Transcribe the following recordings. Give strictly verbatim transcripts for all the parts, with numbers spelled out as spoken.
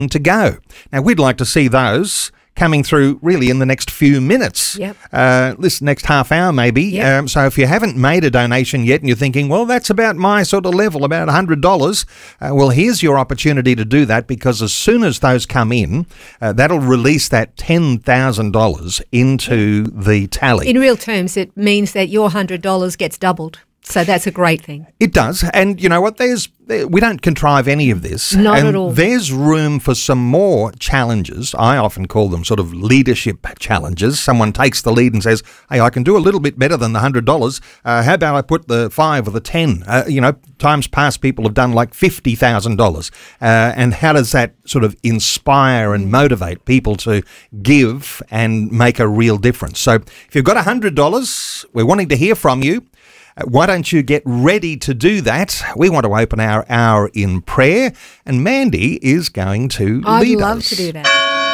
to go. Now, we'd like to see those coming through really in the next few minutes. Yep. Uh, this next half hour maybe. Yep. Um, so if you haven't made a donation yet and you're thinking, well, that's about my sort of level, about one hundred dollars, uh, well, here's your opportunity to do that, because as soon as those come in, uh, that'll release that ten thousand dollars into the tally. In real terms, it means that your one hundred dollars gets doubled. So that's a great thing. It does. And you know what? There's we don't contrive any of this. Not and at all. There's room for some more challenges. I often call them sort of leadership challenges. Someone takes the lead and says, hey, I can do a little bit better than the one hundred dollars. Uh, how about I put the five or the ten? Uh, you know, times past people have done like fifty thousand dollars. Uh, and how does that sort of inspire and motivate people to give and make a real difference? So if you've got one hundred dollars, we're wanting to hear from you. Uh, Why don't you get ready to do that? We want to open our hour in prayer, and Mandy is going to I'd lead love us. to do that.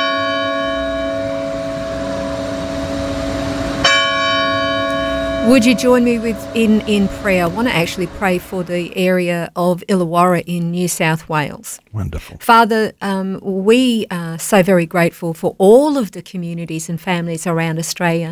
Would you join me with in, in prayer? I want to actually pray for the area of Illawarra in New South Wales. Wonderful. Father, um, we are so very grateful for all of the communities and families around Australia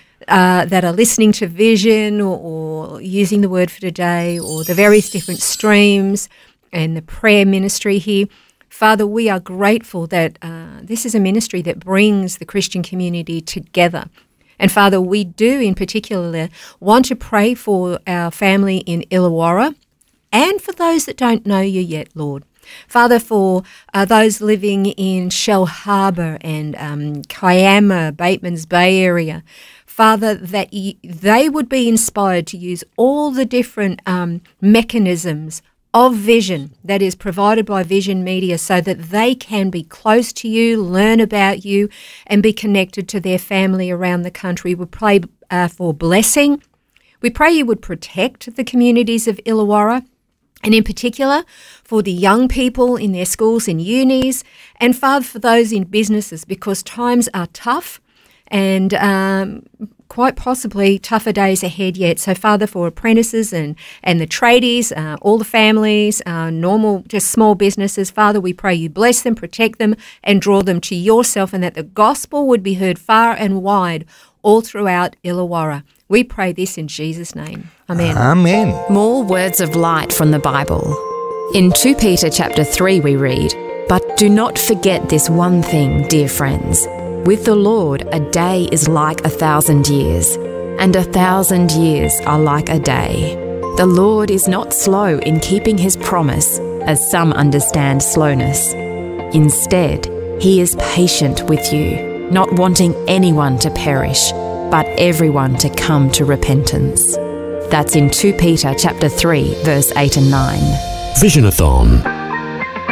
Uh, that are listening to Vision or, or using the Word for Today or the various different streams and the prayer ministry here. Father, we are grateful that uh, this is a ministry that brings the Christian community together. And Father, we do in particular want to pray for our family in Illawarra and for those that don't know you yet, Lord. Father, for uh, those living in Shell Harbour and um, Kiama, Bateman's Bay area, Father, that y- they would be inspired to use all the different um, mechanisms of Vision that is provided by Vision Media so that they can be close to you, learn about you, and be connected to their family around the country. We pray uh, for blessing. We pray you would protect the communities of Illawarra, and in particular for the young people in their schools and unis, and Father, for those in businesses, because times are tough and um, quite possibly tougher days ahead yet. So, Father, for apprentices and, and the tradies, uh, all the families, uh, normal, just small businesses, Father, we pray you bless them, protect them, and draw them to yourself, and that the gospel would be heard far and wide all throughout Illawarra. We pray this in Jesus' name. Amen. Amen. More words of light from the Bible. In Second Peter chapter three we read, "But do not forget this one thing, dear friends. With the Lord a day is like a thousand years, and a thousand years are like a day. The Lord is not slow in keeping his promise, as some understand slowness. Instead, he is patient with you, not wanting anyone to perish, but everyone to come to repentance." That's in Second Peter chapter three, verse eight and nine. Visionathon.